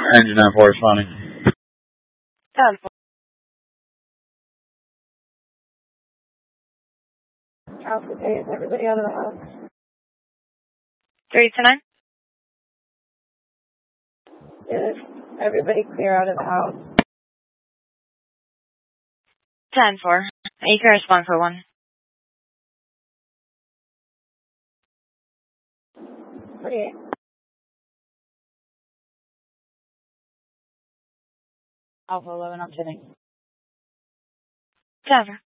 Engine 9-4 responding. 10-4. Alpha 8, everybody out of the house. 3-9. Yes, everybody clear out of the house. 10-4. You can respond for 1. 48. Alpha 11, I'm sitting. 10-4.